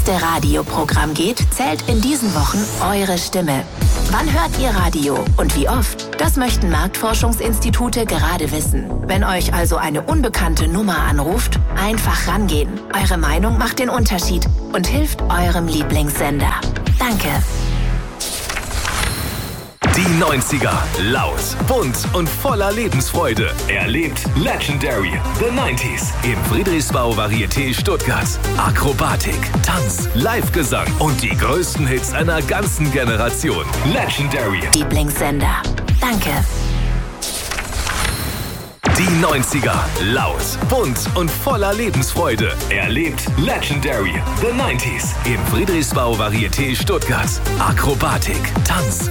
beste Radioprogramm geht, zählt in diesen Wochen eure Stimme. Wann hört ihr Radio und wie oft? Das möchten Marktforschungsinstitute gerade wissen. Wenn euch also eine unbekannte Nummer anruft, einfach rangehen. Eure Meinung macht den Unterschied und hilft eurem Lieblingssender. Danke. Die 90er. Laut, bunt und voller Lebensfreude. Erlebt Legendary. The 90s. Im Friedrichsbau Varieté Stuttgart. Akrobatik, Tanz, Live-Gesang und die größten Hits einer ganzen Generation. Legendary. Lieblingssender. Danke. Die 90er. Laut, bunt und voller Lebensfreude. Erlebt Legendary. The 90s. Im Friedrichsbau Varieté Stuttgart. Akrobatik, Tanz,